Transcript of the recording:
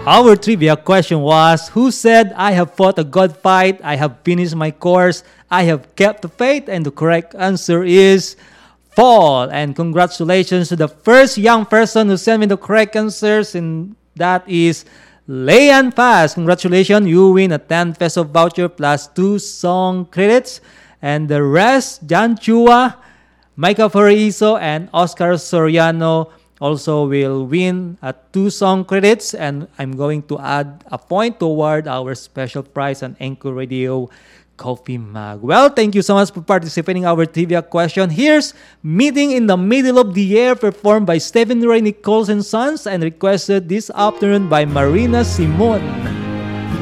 Our trivia question was, who said, I have fought a good fight, I have finished my course, I have kept the faith? And the correct answer is Paul. And congratulations to the first young person who sent me the correct answers, and that is Leanne Paz. Congratulations, you win a 10 peso voucher plus 2 song credits. And the rest, Jan Chua, Micah Farizo, and Oscar Soriano also will win 2 song credits. And I'm going to add a point toward our special prize on Anchor Radio Coffee Mug. Well, thank you so much for participating in our trivia question. Here's Meeting in the Middle of the Air, performed by Stephen Ray Nichols and Sons and requested this afternoon by Marina Simon.